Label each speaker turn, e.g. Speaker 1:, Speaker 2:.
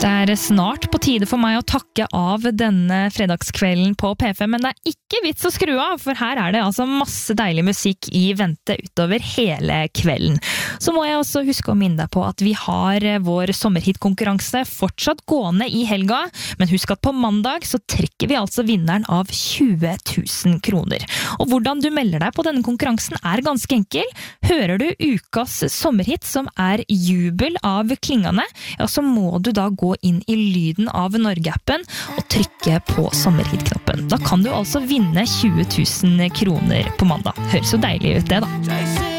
Speaker 1: Det snart på tide for meg å takke av denne fredagskvelden på P5, men det ikke vits å skru av, for her det altså masse deilig musikk i vente utover hele kvelden. Så må jeg også huske å minne deg på at vi har vår sommerhitkonkurranse fortsatt gående i helga, men husk at på mandag så trekker vi altså vinneren av 20 000 kroner. Og hvordan du melder deg på denne konkurransen ganske enkel. Hører du ukas sommerhit som Jubel av Klingane, ja, så må du da gå inn i lyden av Norge-appen og trykke på sommerhit-knappen. Da kan du altså vinne 20 000 kroner på mandag. Høres så deilig ut det da.